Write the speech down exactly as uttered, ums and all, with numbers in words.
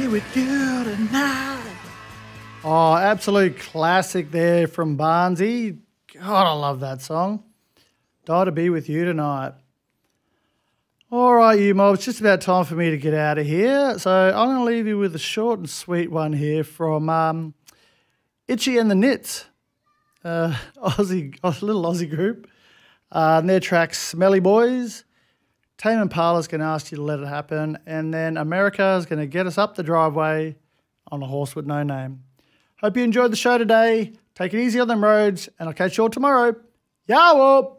be with you tonight. Oh, absolute classic there from Barnsey. God, I love that song. Die to be with you tonight. All right, you mob, it's just about time for me to get out of here. So I'm going to leave you with a short and sweet one here from um, Itchy and the Knits, uh, Aussie, a little Aussie group. Uh, and their track, Smelly Boys. Tame Impala's going to ask you to let it happen. And then America is going to get us up the driveway on a horse with no name. Hope you enjoyed the show today. Take it easy on them roads, and I'll catch you all tomorrow. Yawop!